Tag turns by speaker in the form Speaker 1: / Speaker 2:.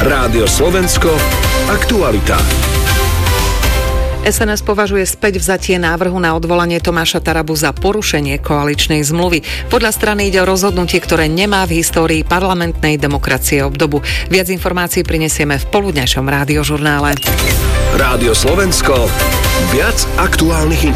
Speaker 1: Rádio Slovensko, aktualita.
Speaker 2: SNS považuje späť vzatie návrhu na odvolanie Tomáša Tarabu za porušenie koaličnej zmluvy. Podľa strany ide o rozhodnutie, ktoré nemá v histórii parlamentnej demokracie obdobu. Viac informácií prinesieme v poludňajšom rádiožurnále.
Speaker 1: Rádio Slovensko, viac aktuálnych informácií.